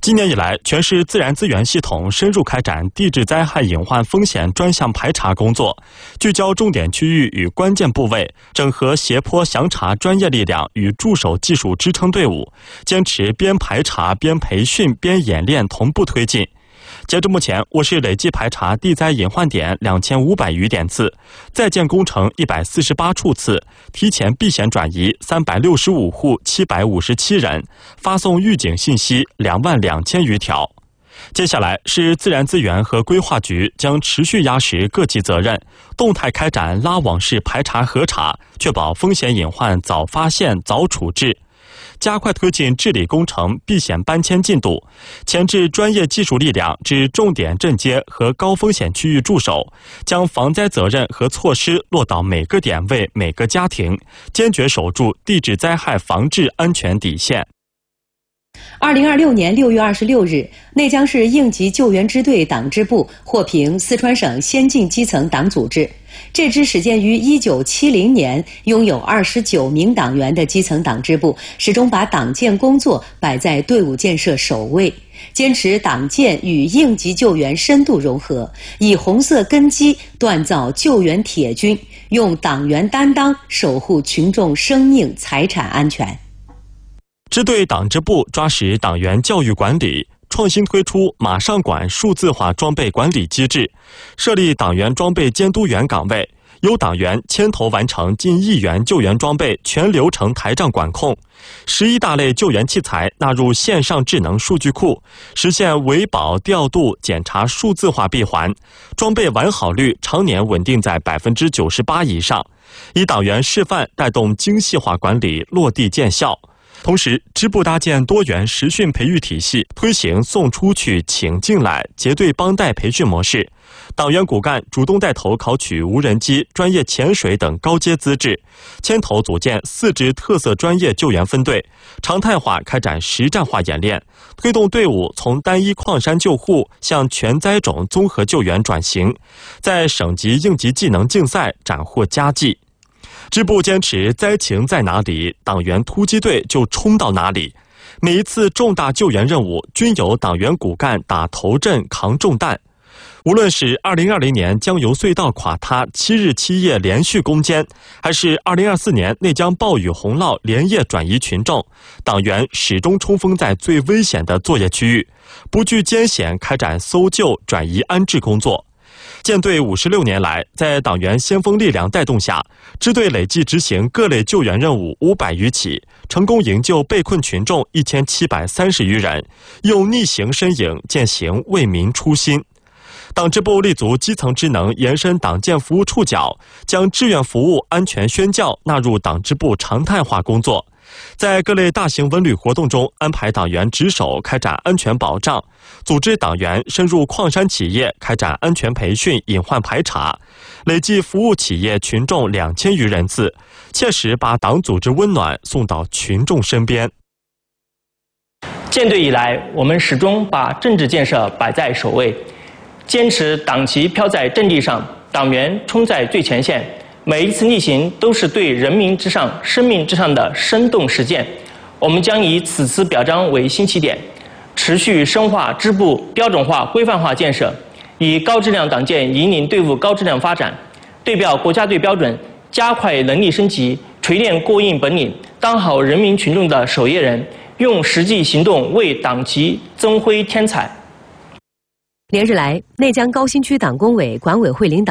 今年以来，全市自然资源系统深入开展地质灾害隐患风险专项排查工作，聚焦重点区域与关键部位，整合斜坡详查专业力量与驻守技术支撑队伍，坚持边排查边培训边演练同步推进。截至目前，我市累计排查地灾隐患点2500余点次，在建工程148处次，提前避险转移365户757人，发送预警信息22000余条。接下来是自然资源和规划局将持续压实各级责任，动态开展拉网式排查核查，确保风险隐患早发现早处置。加快推进治理工程避险搬迁进度，前置专业技术力量至重点镇街和高风险区域驻守，将防灾责任和措施落到每个点位、每个家庭，坚决守住地质灾害防治安全底线。 2026年6月26日，内江市应急救援支队党支部获评四川省先进基层党组织。这支始建于1970年、拥有29名党员的基层党支部，始终把党建工作摆在队伍建设首位，坚持党建与应急救援深度融合，以红色根基锻造救援铁军，用党员担当守护群众生命财产安全。 支队党支部抓实党员教育管理，创新推出马上管数字化装备管理机制，设立党员装备监督员岗位，由党员牵头完成近1亿元救援装备全流程台账管控，11大类救援器材纳入线上智能数据库，实现维保调度检查数字化闭环，装备完好率常年稳定在98%以上，以党员示范带动精细化管理落地见效。同时，支部搭建多元实训培育体系，推行送出去、请进来、结对帮带培训模式。党员骨干主动带头考取无人机、专业潜水等高阶资质，牵头组建4支特色专业救援分队，常态化开展实战化演练，推动队伍从单一矿山救护向全灾种综合救援转型，在省级应急技能竞赛斩获佳绩。支部坚持灾情在哪里，党员突击队就冲到哪里。每一次重大救援任务均由党员骨干打头阵扛重担。无论是2020年江油隧道垮塌7日7夜连续攻坚，还是2024年内江暴雨洪涝连夜转移群众，党员始终冲锋在最危险的作业区域，不惧艰险开展搜救、转移安置工作。建队56年来，在党员先锋力量带动下，支队累计执行各类救援任务500余起，成功营救被困群众1730余人，用逆行身影践行为民初心。党支部立足基层职能，延伸党建服务触角，将志愿服务安全宣教纳入党支部常态化工作。在各类大型文旅活动中，安排党员值守开展安全保障，组织党员深入矿山企业开展安全培训、隐患排查，累计服务企业群众2000余人次，切实把党组织温暖送到群众身边。 建队以来，我们始终把政治建设摆在首位，坚持党旗飘在阵地上，党员冲在最前线。每一次逆行都是对人民至上、生命至上的生动实践。我们将以此次表彰为新起点，持续深化支部标准化、规范化建设，以高质量党建引领队伍高质量发展，对标国家队标准，加快能力升级，锤炼过硬本领，当好人民群众的守夜人，用实际行动为党旗增辉添彩。 连日来，内江高新区党工委、管委会领导